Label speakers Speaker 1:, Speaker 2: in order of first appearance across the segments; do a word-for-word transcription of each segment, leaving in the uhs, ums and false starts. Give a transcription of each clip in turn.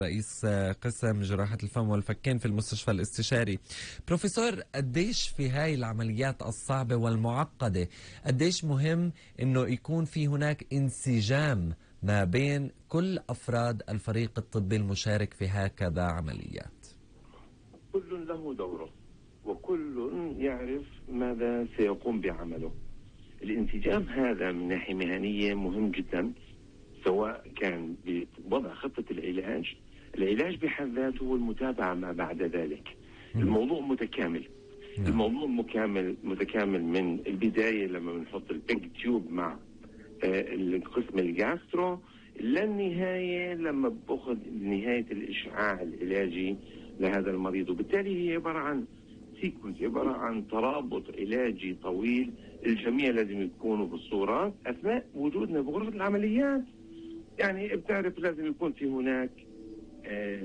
Speaker 1: رئيس قسم جراحة الفم والفكين في المستشفى الاستشاري. بروفيسور، قديش في هاي العمليات الصعبة والمعقدة قديش مهم انه يكون في هناك انسجام ما بين كل افراد الفريق الطبي المشارك في هكذا عمليات؟
Speaker 2: كل له دوره وكل يعرف ماذا سيقوم بعمله. الانسجام هذا من ناحية مهنية مهم جدا، سواء كان بوضع خطة العلاج العلاج بحد ذاته والمتابعة ما بعد ذلك. الموضوع متكامل. الموضوع مكامل متكامل من البداية لما بنحط البيج تيوب مع آه القسم الجاسترو للنهاية لما باخذ نهاية الإشعاع العلاجي لهذا المريض. وبالتالي هي عبارة عن سيكونس، عبارة عن ترابط علاجي طويل. الجميع لازم يكونوا بالصورات أثناء وجودنا بغرفة العمليات. يعني بتعرف لازم يكون في هناك آه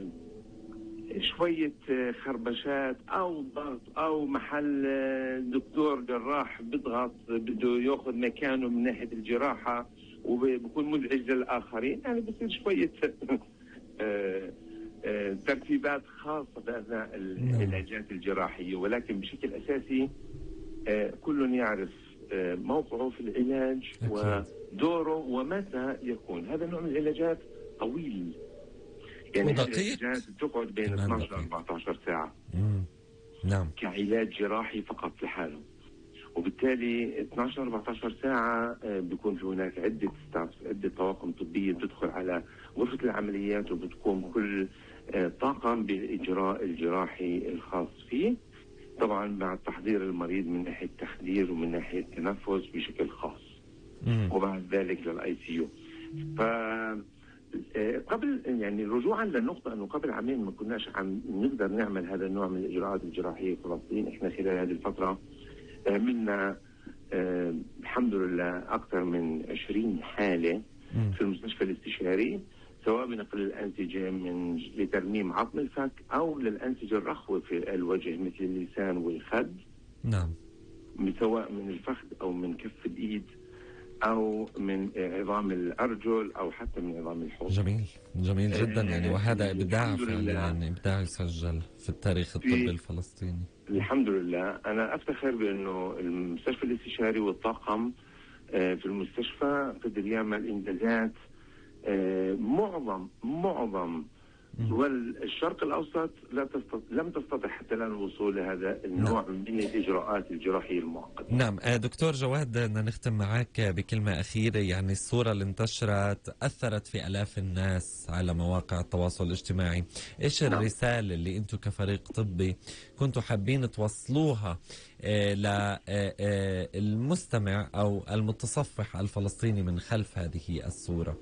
Speaker 2: شوية آه خربشات أو ضغط أو محل آه دكتور جراح بيضغط بده يأخذ مكانه من ناحية الجراحة وبيكون مزعج للآخرين. يعني بصير شوية آه آه ترتيبات خاصة بأثناء العلاجات الجراحية، ولكن بشكل أساسي آه كل يعرف آه موقعه في العلاج ودوره ومتى يكون. هذا النوع من العلاجات طويل، يعني هذه العلاجات تقعد بين اثنعش إلى أربعة عشر ساعة.
Speaker 1: مم. نعم.
Speaker 2: كعلاج جراحي فقط لحاله، وبالتالي اثنعش إلى أربعة عشر ساعة آه بيكون في هناك عدة ستاف، عدة طواقم طبية بتدخل على غرفة العمليات وبتقوم كل آه طاقم بالإجراء الجراحي الخاص فيه، طبعا مع تحضير المريض من ناحية التخدير ومن ناحية التنفس بشكل خاص. مم. وبعد ذلك للاي سي يو. ف قبل يعني رجوعا للنقطة انه قبل عامين ما كناش عم نقدر نعمل هذا النوع من الاجراءات الجراحية في فلسطين. احنا خلال هذه الفترة عملنا آه الحمد لله اكثر من عشرين حالة مم. في المستشفى الاستشاري، سواء بنقل الأنسجة من لترميم عظم الفك أو للأنسجة الرخوة في الوجه مثل اللسان والخد.
Speaker 1: نعم.
Speaker 2: سواء من الفخذ أو من كف الإيد أو من عظام الأرجل أو حتى من عظام الحوض.
Speaker 1: جميل جميل جدا. يعني وهذا إبداع فعلا، يعني إبداع يسجل في التاريخ الطبي الفلسطيني.
Speaker 2: الحمد لله. أنا أفتخر بأنه المستشفى الاستشاري والطاقم في المستشفى قدر يعمل إنجازات. آه معظم معظم دول الشرق الأوسط لا تستطيع لم تستطع حتى الآن الوصول لهذا النوع نعم. من الإجراءات الجراحية المعقدة.
Speaker 1: نعم. آه دكتور جواد، بدنا نختم معك بكلمة أخيرة. يعني الصورة اللي انتشرت أثرت في آلاف الناس على مواقع التواصل الاجتماعي. إيش نعم. الرسالة اللي أنتم كفريق طبي كنتوا حابين توصلوها آه للمستمع أو المتصفح الفلسطيني من خلف هذه الصورة؟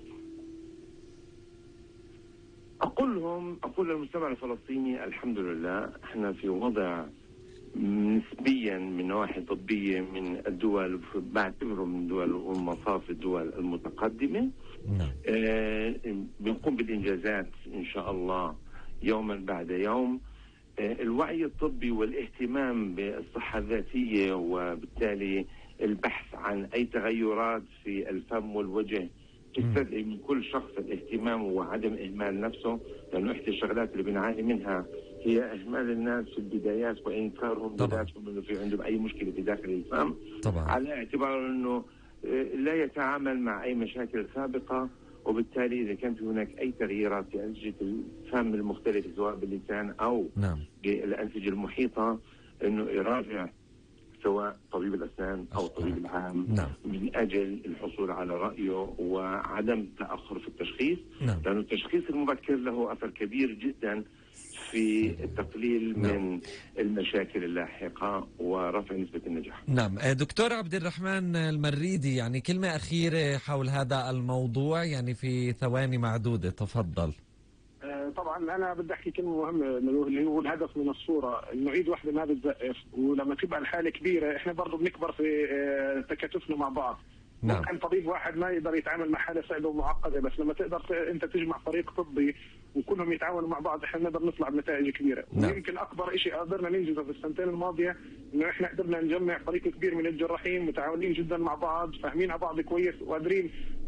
Speaker 2: أقول لهم أقول للمجتمع الفلسطيني الحمد لله احنا في وضع نسبيا من نواحي طبية من الدول، بعتبره من دول ومصاف الدول المتقدمة. نعم. آه بنقوم بالإنجازات إن شاء الله يوما بعد يوم. آه الوعي الطبي والاهتمام بالصحة الذاتية وبالتالي البحث عن أي تغيرات في الفم والوجه تستدعي من كل شخص الاهتمام وعدم إهمال نفسه، لأنه إحدى الشغلات اللي بنعاني منها هي إهمال الناس في البدايات وإنكارهم بذاتهم إنه في عندهم أي مشكلة في داخل الفم طبعا. على اعتبار إنه لا يتعامل مع أي مشاكل سابقة، وبالتالي إذا كان في هناك أي تغييرات في أنسجة الفم المختلفة سواء باللسان أو نعم. بالأنسجة المحيطة إنه يراجع سواء طبيب الأسنان أو الطبيب العام نعم. من أجل الحصول على رأيه وعدم التأخر في التشخيص نعم. لأن التشخيص المبكر له أثر كبير جدا في التقليل نعم. من المشاكل اللاحقة ورفع نسبة النجاح.
Speaker 1: نعم. دكتور عبد الرحمن المريدي، يعني كلمة أخيرة حول هذا الموضوع يعني في ثواني معدودة، تفضل.
Speaker 3: طبعا انا بدي احكي كلمه مهمه اللي هو الهدف من الصوره، انه ايد واحده ما بتزقف، ولما تبقى الحاله كبيره احنا برضه بنكبر في تكاتفنا مع بعض. نعم. ممكن طبيب واحد ما يقدر يتعامل مع حاله صعبه ومعقده، بس لما تقدر انت تجمع فريق طبي وكلهم يتعاونوا مع بعض احنا نقدر نطلع بنتائج كبيره. نعم. ويمكن اكبر شيء قدرنا ننجزه في السنتين الماضيه انه احنا قدرنا نجمع فريق كبير من الجراحين متعاونين جدا مع بعض، فاهمين على بعض كويس وقادرين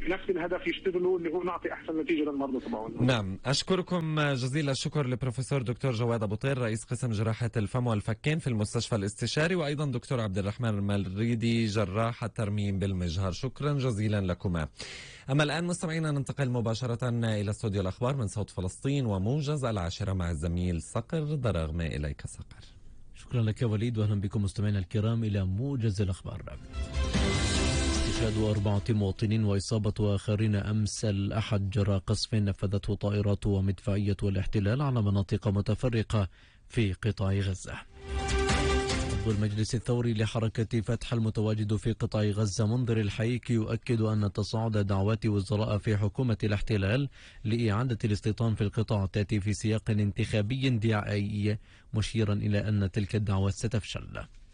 Speaker 3: نفس الهدف يشتغلوا اللي هو نعطي احسن نتيجه للمرضى تبعهم.
Speaker 1: نعم، اشكركم جزيل الشكر لبروفيسور دكتور جواد ابو طير رئيس قسم جراحه الفم والفكين في المستشفى الاستشاري، وايضا دكتور عبد الرحمن المريدي جراح الترميم بالمجهر. شكرا جزيلا لكما. اما الان مستمعينا ننتقل مباشره الى استوديو الاخبار من صوت فلسطين وموجز العاشره مع الزميل صقر ضرغمه. اليك صقر.
Speaker 4: شكرا لك وليد، واهلا بكم مستمعينا الكرام الى موجز الاخبار. استشهاد أربعة مواطنين وإصابة آخرين أمس الأحد جراء قصف نفذته طائرات ومدفعية الاحتلال على مناطق متفرقة في قطاع غزة. عضو المجلس الثوري لحركة فتح المتواجد في قطاع غزة منذر الحيك يؤكد أن تصاعد دعوات وزراء في حكومة الاحتلال لإعادة الاستيطان في القطاع تأتي في سياق انتخابي دعائي، مشيرا إلى أن تلك الدعوات ستفشل.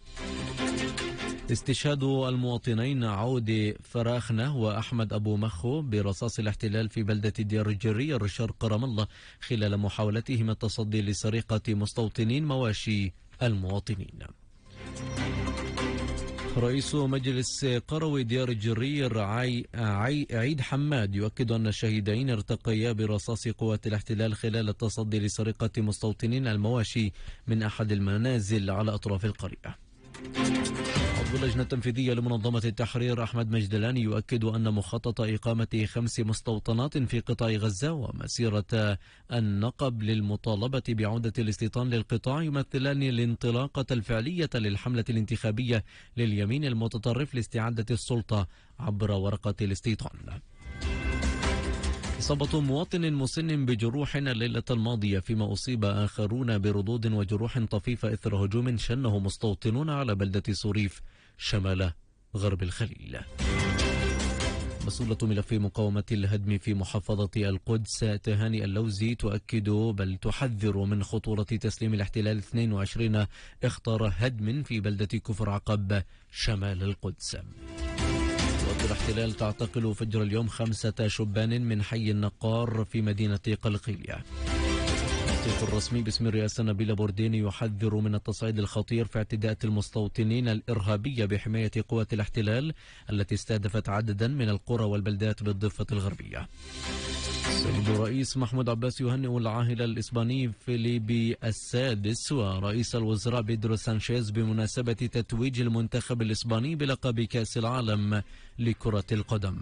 Speaker 4: استشهاد المواطنين عودي فراخنة وأحمد أبو مخو برصاص الاحتلال في بلدة ديار الجرير شرق رام الله خلال محاولتهما التصدي لسرقة مستوطنين مواشي المواطنين. رئيس مجلس قروي ديار الجرير عي... عي... عيد حماد يؤكد أن الشهيدين ارتقيا برصاص قوات الاحتلال خلال التصدي لسرقة مستوطنين المواشي من أحد المنازل على أطراف القرية. عضو اللجنة التنفيذية لمنظمة التحرير أحمد مجدلاني يؤكد أن مخطط إقامة خمس مستوطنات في قطاع غزة ومسيرة النقب للمطالبة بعودة الاستيطان للقطاع يمثلان الانطلاقة الفعلية للحملة الانتخابية لليمين المتطرف لاستعادة السلطة عبر ورقة الاستيطان. إصابة مواطن مسن بجروح الليلة الماضية، فيما أصيب آخرون بردود وجروح طفيفة إثر هجوم شنه مستوطنون على بلدة صريف شمال غرب الخليل. مسؤولة ملف مقاومة الهدم في محافظة القدس تهاني اللوزي تؤكد بل تحذر من خطورة تسليم الاحتلال اثنين وعشرين اخطار هدم في بلدة كفر عقب شمال القدس. الاحتلال تعتقل فجر اليوم خمسة شبان من حي النقار في مدينة قلقيلية. التحقيق الرسمي باسم الرئاسة نبيل بورديني يحذر من التصعيد الخطير في اعتداءات المستوطنين الإرهابية بحماية قوات الاحتلال التي استهدفت عددا من القرى والبلدات بالضفة الغربية. السيد الرئيس محمود عباس يهنئ العاهل الإسباني فيليبي السادس ورئيس الوزراء بيدرو سانشيز بمناسبة تتويج المنتخب الإسباني بلقب كأس العالم لكرة القدم.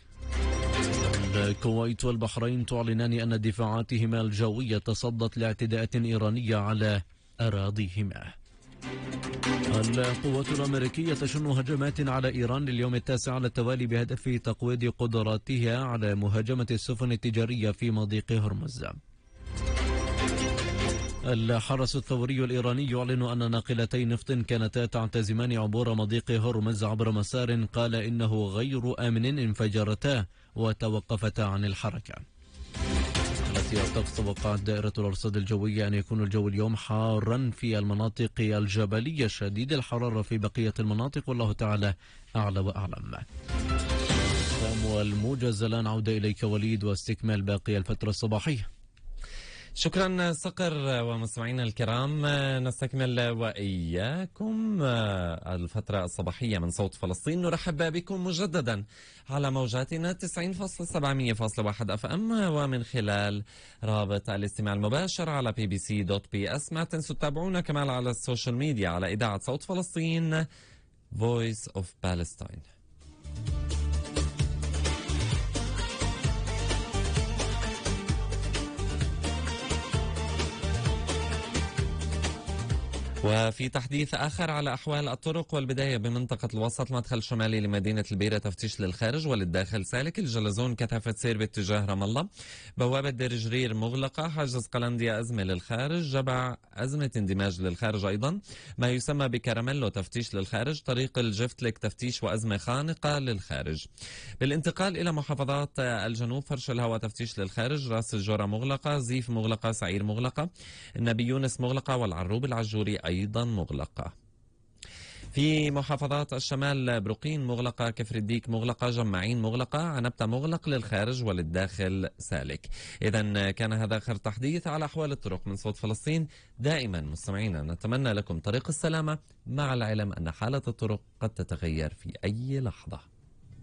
Speaker 4: الكويت والبحرين تعلنان أن دفاعاتهما الجوية تصدت لاعتداءات إيرانية على أراضيهما. القوات الأمريكية تشن هجمات على إيران لليوم التاسع على التوالي بهدف تقويض قدراتها على مهاجمة السفن التجارية في مضيق هرمز. الحرس الثوري الإيراني يعلن أن ناقلتي نفط كانتا تعتزمان عبور مضيق هرمز عبر مسار قال إنه غير آمن انفجرتا وتوقفتا عن الحركة. التي توقعت دائرة الأرصاد الجوية أن يكون الجو اليوم حارا في المناطق الجبلية شديد الحرارة في بقية المناطق، والله تعالى أعلى وأعلم. والموجز الآن عودة إليك وليد واستكمال باقي الفترة الصباحية.
Speaker 1: شكرا صقر. ومستمعينا الكرام نستكمل وإياكم الفترة الصباحية من صوت فلسطين. نرحب بكم مجددا على موجاتنا تسعين فاصلة سبعة مية فاصلة واحد اف ام ومن خلال رابط الاستماع المباشر على بي بي سي دوت بي اس. ما تنسوا تتابعونا كمان على السوشيال ميديا على إذاعة صوت فلسطين Voice of Palestine. وفي تحديث آخر على أحوال الطرق، والبداية بمنطقة الوسط، مدخل الشمالي لمدينة البيرة تفتيش للخارج وللداخل سالك، الجلزون كثافة سير باتجاه رام الله، بوابة دير جرير مغلقة، حاجز قلنديا أزمة للخارج، جبع أزمة اندماج للخارج أيضا، ما يسمى بكراميلو تفتيش للخارج، طريق الجفتلك تفتيش وأزمة خانقة للخارج. بالانتقال إلى محافظات الجنوب، فرش الهواء تفتيش للخارج، راس الجورة مغلقة، زيف مغلقة، سعير مغلقة، النبي يونس مغلقة، والعروب العجوري أيضا مغلقة. في محافظات الشمال، بروقين مغلقة، كفر الديك مغلقة، جماعين مغلقة، عنبتة مغلق للخارج وللداخل سالك. إذن كان هذا آخر تحديث على أحوال الطرق من صوت فلسطين. دائما مستمعينا نتمنى لكم طريق السلامة، مع العلم أن حالة الطرق قد تتغير في أي لحظة.